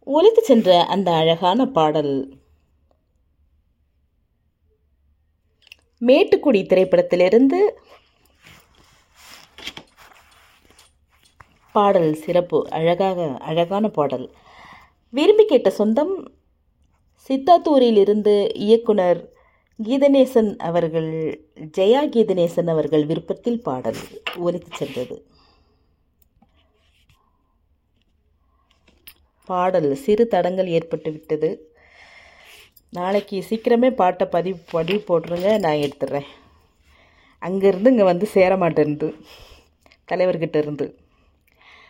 ஒலித்து சென்ற அந்த அழகான பாடல் மேட்டுக்குடி திரைப்படத்திலிருந்து. பாடல் சிறப்பு, அழகான பாடல். விரும்பி கேட்ட சொந்தம் சித்தாத்தூரிலிருந்து இயக்குனர் கீதநேசன் அவர்கள், ஜெயா கீதநேசன் அவர்கள் விருப்பத்தில் பாடல் ஒலித்து சென்றது. பாடல் சிறு தடங்கள் ஏற்பட்டு விட்டது. நாளைக்கு சீக்கிரமே பாட்டை பதிவு போட்டுருங்க, நான் எடுத்துடுறேன். அங்கேருந்து இங்கே வந்து சேர மாட்டேன்து தலைவர்கிட்ட இருந்து.